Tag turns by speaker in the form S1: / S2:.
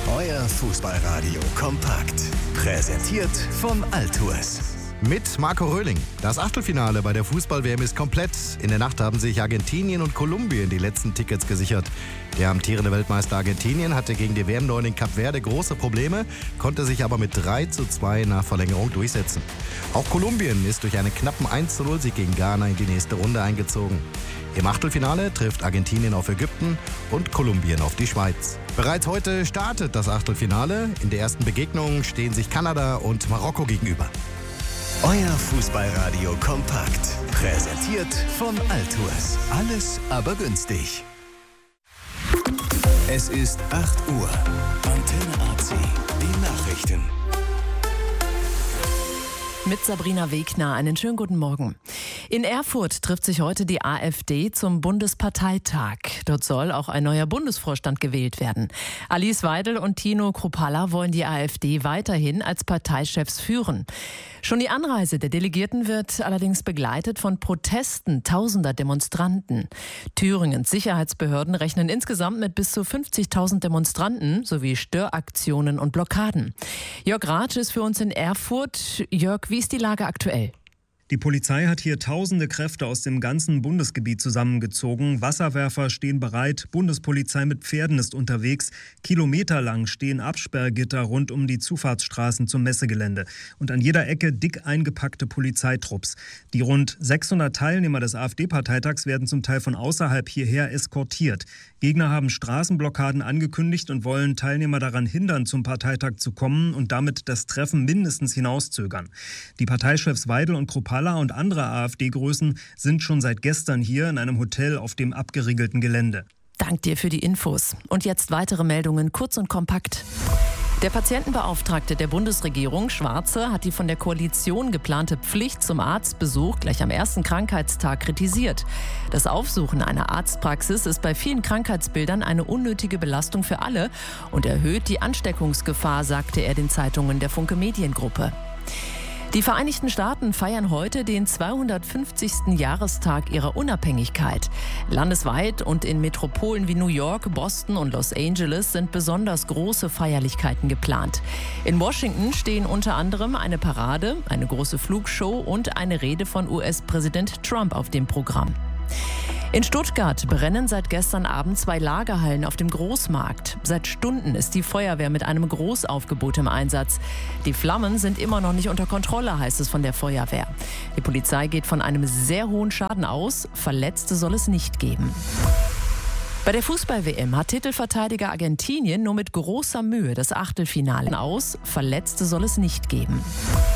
S1: Euer Fußballradio kompakt. Präsentiert von Altours.
S2: Mit Marco Röhling. Das Achtelfinale bei der Fußball-WM ist komplett. In der Nacht haben sich Argentinien und Kolumbien die letzten Tickets gesichert. Der amtierende Weltmeister Argentinien hatte gegen die WM-Neunling Kap Verde große Probleme, konnte sich aber mit 3:2 nach Verlängerung durchsetzen. Auch Kolumbien ist durch einen knappen 1:0-Sieg gegen Ghana in die nächste Runde eingezogen. Im Achtelfinale trifft Argentinien auf Ägypten und Kolumbien auf die Schweiz. Bereits heute startet das Achtelfinale. In der ersten Begegnung stehen sich Kanada und Marokko gegenüber.
S1: Euer Fußballradio kompakt. Präsentiert von Altours. Alles aber günstig. Es ist 8 Uhr. Antenne AC. Die Nachrichten.
S3: Mit Sabrina Wegner, einen schönen guten Morgen. In Erfurt trifft sich heute die AfD zum Bundesparteitag. Dort soll auch ein neuer Bundesvorstand gewählt werden. Alice Weidel und Tino Kruppalla wollen die AfD weiterhin als Parteichefs führen. Schon die Anreise der Delegierten wird allerdings begleitet von Protesten tausender Demonstranten. Thüringens Sicherheitsbehörden rechnen insgesamt mit bis zu 50.000 Demonstranten sowie Störaktionen und Blockaden. Jörg Ratsch ist für uns in Erfurt. Jörg, wie ist die Lage aktuell?
S4: Die Polizei hat hier tausende Kräfte aus dem ganzen Bundesgebiet zusammengezogen. Wasserwerfer stehen bereit, Bundespolizei mit Pferden ist unterwegs. Kilometerlang stehen Absperrgitter rund um die Zufahrtsstraßen zum Messegelände. Und an jeder Ecke dick eingepackte Polizeitrupps. Die rund 600 Teilnehmer des AfD-Parteitags werden zum Teil von außerhalb hierher eskortiert. Gegner haben Straßenblockaden angekündigt und wollen Teilnehmer daran hindern, zum Parteitag zu kommen und damit das Treffen mindestens hinauszögern. Die Parteichefs Weidel und Kruppalla und andere AfD-Größen sind schon seit gestern hier in einem Hotel auf dem abgeriegelten Gelände.
S3: Dank dir für die Infos. Und jetzt weitere Meldungen, kurz und kompakt. Der Patientenbeauftragte der Bundesregierung, Schwarze, hat die von der Koalition geplante Pflicht zum Arztbesuch gleich am ersten Krankheitstag kritisiert. Das Aufsuchen einer Arztpraxis ist bei vielen Krankheitsbildern eine unnötige Belastung für alle und erhöht die Ansteckungsgefahr, sagte er den Zeitungen der Funke Mediengruppe. Die Vereinigten Staaten feiern heute den 250. Jahrestag ihrer Unabhängigkeit. Landesweit und in Metropolen wie New York, Boston und Los Angeles sind besonders große Feierlichkeiten geplant. In Washington stehen unter anderem eine Parade, eine große Flugshow und eine Rede von US-Präsident Trump auf dem Programm. In Stuttgart brennen seit gestern Abend 2 Lagerhallen auf dem Großmarkt. Seit Stunden ist die Feuerwehr mit einem Großaufgebot im Einsatz. Die Flammen sind immer noch nicht unter Kontrolle, heißt es von der Feuerwehr. Die Polizei geht von einem sehr hohen Schaden aus. Verletzte soll es nicht geben. Bei der Fußball-WM hat Titelverteidiger Argentinien nur mit großer Mühe das Achtelfinale aus. Verletzte soll es nicht geben.